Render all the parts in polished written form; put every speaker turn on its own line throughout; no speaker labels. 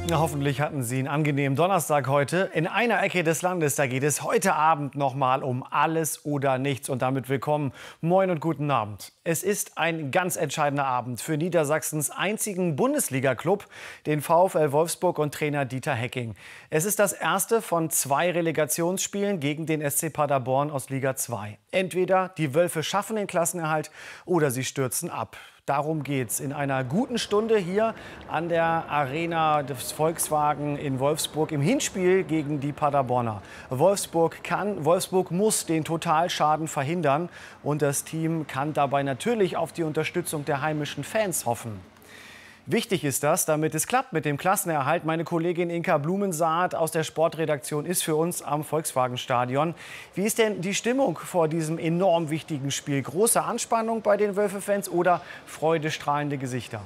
Na, hoffentlich hatten Sie einen angenehmen Donnerstag heute. In einer Ecke des Landes, da geht es heute Abend noch mal um alles oder nichts. Und damit willkommen, moin und guten Abend. Es ist ein ganz entscheidender Abend für Niedersachsens einzigen Bundesliga-Club, den VfL Wolfsburg und Trainer Dieter Hecking. Es ist das erste von 2 Relegationsspielen gegen den SC Paderborn aus Liga 2. Entweder die Wölfe schaffen den Klassenerhalt oder sie stürzen ab. Darum geht's in einer guten Stunde hier an der Arena des Volkswagen in Wolfsburg im Hinspiel gegen die Paderborner. Wolfsburg muss den Totalschaden verhindern und das Team kann dabei natürlich auf die Unterstützung der heimischen Fans hoffen. Wichtig ist das, damit es klappt mit dem Klassenerhalt. Meine Kollegin Inka Blumensaat aus der Sportredaktion ist für uns am Volkswagenstadion. Wie ist denn die Stimmung vor diesem enorm wichtigen Spiel? Große Anspannung bei den Wölfe-Fans oder freudestrahlende Gesichter?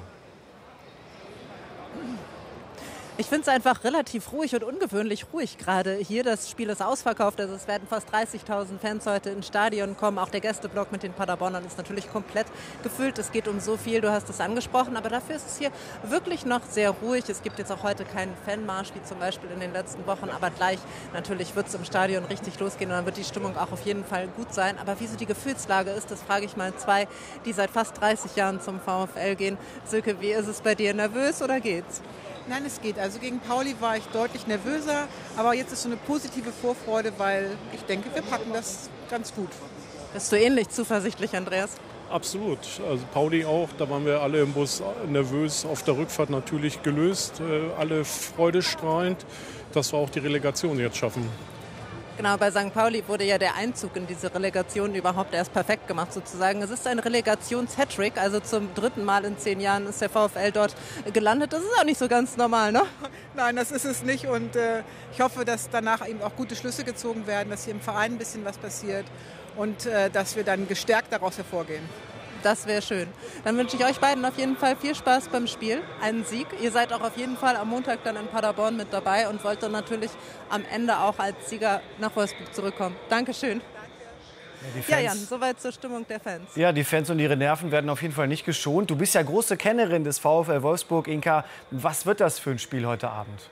Ich finde es einfach relativ ruhig und ungewöhnlich ruhig gerade hier. Das Spiel ist ausverkauft, also es werden fast 30.000 Fans heute ins Stadion kommen. Auch der Gästeblock mit den Paderbornern ist natürlich komplett gefüllt. Es geht um so viel, du hast es angesprochen, aber dafür ist es hier wirklich noch sehr ruhig. Es gibt jetzt auch heute keinen Fanmarsch wie zum Beispiel in den letzten Wochen, aber gleich natürlich wird es im Stadion richtig losgehen und dann wird die Stimmung auch auf jeden Fall gut sein. Aber wie so die Gefühlslage ist, das frage ich mal 2, die seit fast 30 Jahren zum VfL gehen. Silke, wie ist es bei dir? Nervös oder geht's?
Nein, es geht. Also gegen Pauli war ich deutlich nervöser, aber jetzt ist so eine positive Vorfreude, weil ich denke, wir packen das ganz gut.
Bist du ähnlich zuversichtlich, Andreas?
Absolut. Also Pauli auch, da waren wir alle im Bus nervös, auf der Rückfahrt natürlich gelöst, alle freudestrahlend, dass wir auch die Relegation jetzt schaffen.
Genau, bei St. Pauli wurde ja der Einzug in diese Relegation überhaupt erst perfekt gemacht sozusagen. Es ist ein Relegations-Hattrick, also zum 3. Mal in 10 Jahren ist der VfL dort gelandet. Das ist auch nicht so ganz normal, ne?
Nein, das ist es nicht und ich hoffe, dass danach eben auch gute Schlüsse gezogen werden, dass hier im Verein ein bisschen was passiert und dass wir dann gestärkt daraus hervorgehen.
Das wäre schön. Dann wünsche ich euch beiden auf jeden Fall viel Spaß beim Spiel, einen Sieg. Ihr seid auch auf jeden Fall am Montag dann in Paderborn mit dabei und wollt dann natürlich am Ende auch als Sieger nach Wolfsburg zurückkommen. Dankeschön. Ja, Jan, soweit zur Stimmung der Fans.
Ja, die Fans und ihre Nerven werden auf jeden Fall nicht geschont. Du bist ja große Kennerin des VfL Wolfsburg, Inka. Was wird das für ein Spiel heute Abend?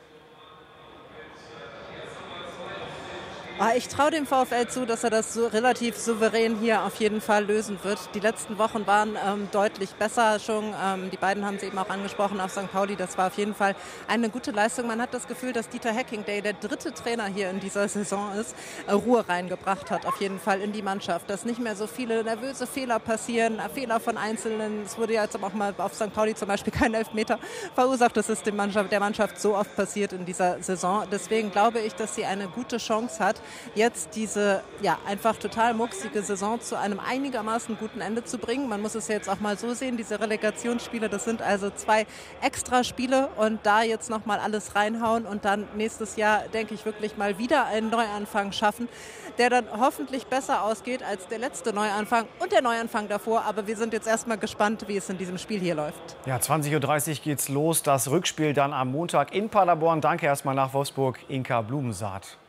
Ich traue dem VfL zu, dass er das so relativ souverän hier auf jeden Fall lösen wird. Die letzten Wochen waren deutlich besser schon. Die beiden haben es eben auch angesprochen auf St. Pauli. Das war auf jeden Fall eine gute Leistung. Man hat das Gefühl, dass Dieter Hecking, der 3. Trainer hier in dieser Saison ist, Ruhe reingebracht hat auf jeden Fall in die Mannschaft. Dass nicht mehr so viele nervöse Fehler passieren, Fehler von Einzelnen. Es wurde ja jetzt auch mal auf St. Pauli zum Beispiel kein Elfmeter verursacht. Das ist der Mannschaft so oft passiert in dieser Saison. Deswegen glaube ich, dass sie eine gute Chance hat, jetzt diese einfach total mucksige Saison zu einem einigermaßen guten Ende zu bringen. Man muss es jetzt auch mal so sehen, diese Relegationsspiele, das sind also 2 Extraspiele und da jetzt nochmal alles reinhauen und dann nächstes Jahr, denke ich, wirklich mal wieder einen Neuanfang schaffen, der dann hoffentlich besser ausgeht als der letzte Neuanfang und der Neuanfang davor. Aber wir sind jetzt erstmal gespannt, wie es in diesem Spiel hier läuft.
Ja, 20.30 Uhr geht's los. Das Rückspiel dann am Montag in Paderborn. Danke erstmal nach Wolfsburg, Inka Blumensaat.